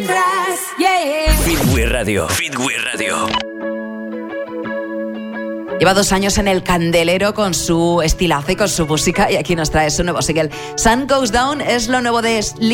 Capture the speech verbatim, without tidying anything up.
Fitwi Radio. Fitwi Radio. Lleva dos años en el candelero con su estilazo y con su música, y aquí nos trae su nuevo single. Sun Goes Down es lo nuevo de